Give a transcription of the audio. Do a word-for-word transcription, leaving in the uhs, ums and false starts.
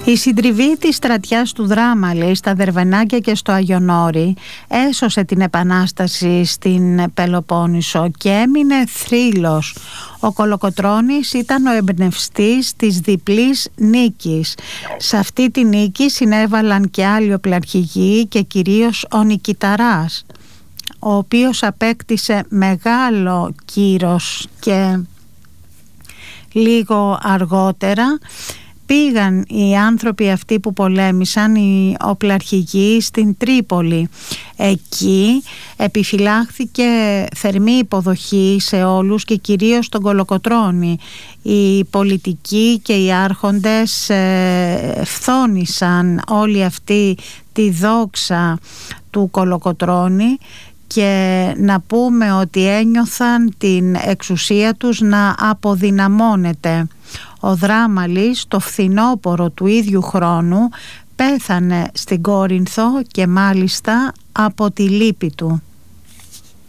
Η συντριβή της στρατιάς του Δράμαλη στα Δερβενάκια και στο Αγιονόρι έσωσε την επανάσταση στην Πελοπόννησο και έμεινε θρύλος. Ο Κολοκοτρώνης ήταν ο εμπνευστής της διπλής νίκης. Σε αυτή τη νίκη συνέβαλαν και άλλοι οπλαρχηγοί και κυρίως ο Νικηταράς, ο οποίος απέκτησε μεγάλο κύρος, και λίγο αργότερα πήγαν οι άνθρωποι αυτοί που πολέμησαν, οι οπλαρχηγοί, στην Τρίπολη. Εκεί επιφυλάχθηκε θερμή υποδοχή σε όλους και κυρίως τον Κολοκοτρώνη. Οι πολιτικοί και οι άρχοντες ε, φθόνησαν όλη αυτή τη δόξα του Κολοκοτρώνη, και να πούμε ότι ένιωθαν την εξουσία τους να αποδυναμώνεται. Ο Δράμαλης το φθινόπωρο του ίδιου χρόνου πέθανε στην Κόρινθο, και μάλιστα από τη λύπη του.